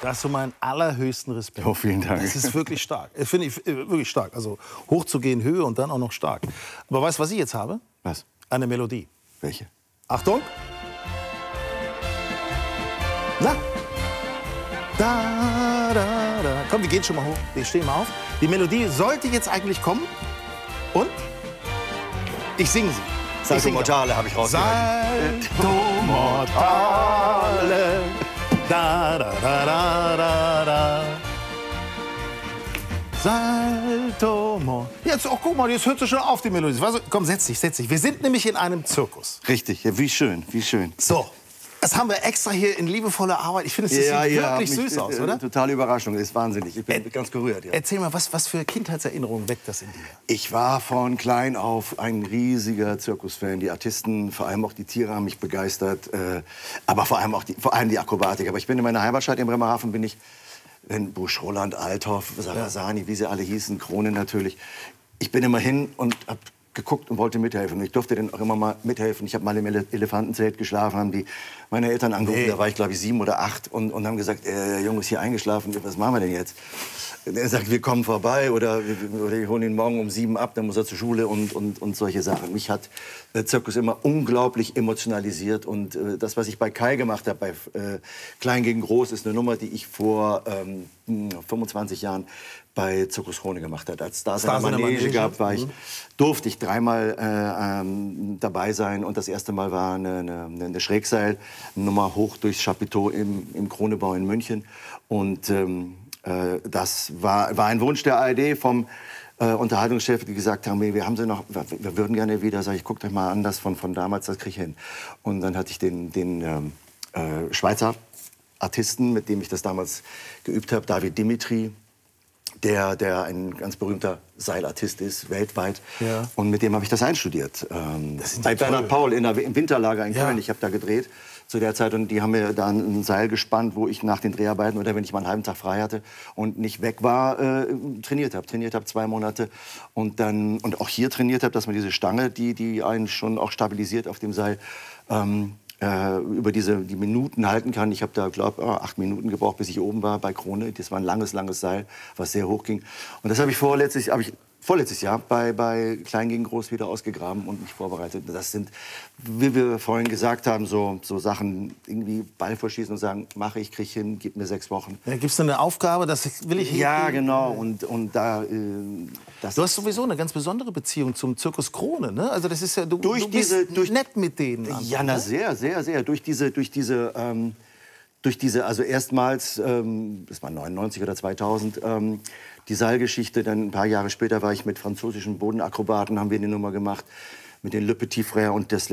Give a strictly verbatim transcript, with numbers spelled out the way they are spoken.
Da hast du meinen allerhöchsten Respekt. Oh, vielen Dank. Das ist wirklich stark. Das finde ich äh, wirklich stark. Also hochzugehen, Höhe und dann auch noch stark. Aber weißt du, was ich jetzt habe? Was? Eine Melodie. Welche? Achtung. Na? Da, da, da. Komm, wir gehen schon mal hoch. Wir stehen mal auf. Die Melodie sollte jetzt eigentlich kommen. Und? Ich singe sie. Salto Mortale habe ich rausgehört. Salto Mortale. Da, da, da, da, da, da. Salto Mortale. Jetzt, oh, guck mal, jetzt hört sie schon auf, die Melodie. Weißt du, komm, setz dich, setz dich. Wir sind nämlich in einem Zirkus. Richtig, ja, wie schön, wie schön. So, das haben wir extra hier in liebevoller Arbeit. Ich finde, es Ja, sieht ja, wirklich mich, süß aus, äh, oder? Totale Überraschung, das ist wahnsinnig. Ich bin Ä ganz gerührt. Ja. Erzähl mal, was, was für Kindheitserinnerungen weckt das in dir? Ich war von klein auf ein riesiger Zirkusfan. Die Artisten, vor allem auch die Tiere, haben mich begeistert. Äh, aber vor allem auch die, vor allem die Akrobatik. Aber ich bin in meiner Heimatstadt in Bremerhaven, bin ich, wenn Busch, Roland, Althoff, Sarasani, wie sie alle hießen, Krone natürlich. Ich bin immer hin und hab geguckt und wollte mithelfen. Ich durfte dann auch immer mal mithelfen. Ich habe mal im Ele Elefantenzelt geschlafen, haben die meine Eltern angerufen. Nee. Da war ich, glaube ich, sieben oder acht und, und haben gesagt, äh, der Junge ist hier eingeschlafen, was machen wir denn jetzt? Er sagt, wir kommen vorbei oder, oder wir holen ihn morgen um sieben ab, dann muss er zur Schule und, und, und solche Sachen. Mich hat äh, Zirkus immer unglaublich emotionalisiert und äh, das, was ich bei Kai gemacht habe, bei äh, Klein gegen Groß, ist eine Nummer, die ich vor ähm, fünfundzwanzig Jahren bei Zirkus Krone gemacht habe. Als Stars in der Manege gab, war ich, durfte ich dreimal äh, ähm, dabei sein und das erste Mal war eine, eine, eine Schrägseilnummer hoch durchs Chapiteau im, im Kronebau in München und ähm, das war, war ein Wunsch der A R D vom äh, Unterhaltungschef, die gesagt haben, wir haben sie noch, wir würden gerne wieder, sag ich, guckt euch mal an, das von, von damals, das krieg ich hin. Und dann hatte ich den, den ähm, äh, Schweizer Artisten, mit dem ich das damals geübt habe, David Dimitri, der, der ein ganz berühmter Seilartist ist, weltweit. Ja. Und mit dem habe ich das einstudiert. Ähm, das bei Bernhard Paul in der, im Winterlager in Köln. Ja. Ich habe da gedreht zu der Zeit und die haben mir da ein Seil gespannt, wo ich nach den Dreharbeiten oder wenn ich mal einen halben Tag frei hatte und nicht weg war, äh, trainiert habe. Trainiert habe zwei Monate und dann und auch hier trainiert habe, dass man diese Stange, die, die einen schon auch stabilisiert auf dem Seil, ähm, äh, über diese die Minuten halten kann. Ich habe da, glaube ich, acht Minuten gebraucht, bis ich oben war bei Krone. Das war ein langes, langes Seil, was sehr hoch ging. Und das habe ich vorletztes, habe ich vorletztes Jahr bei, bei Klein gegen Groß wieder ausgegraben und mich vorbereitet. Das sind, wie wir vorhin gesagt haben, so, so Sachen, irgendwie Ball verschießen und sagen, mache ich, kriege ich hin, gib mir sechs Wochen. Ja, gibst du eine Aufgabe, das will ich... Ja, genau. Und, und da... Äh, das du hast sowieso eine ganz besondere Beziehung zum Zirkus Krone, ne? Also das ist ja... Du, durch du bist diese, durch, nett mit denen. Einfach, ja, na, ne? sehr, sehr, sehr. Durch diese... Durch diese ähm, durch diese, also erstmals, ähm, das war neunundneunzig oder zweitausend, ähm, die Seilgeschichte, dann ein paar Jahre später war ich mit französischen Bodenakrobaten, haben wir eine Nummer gemacht, mit den Le Petit Frères und des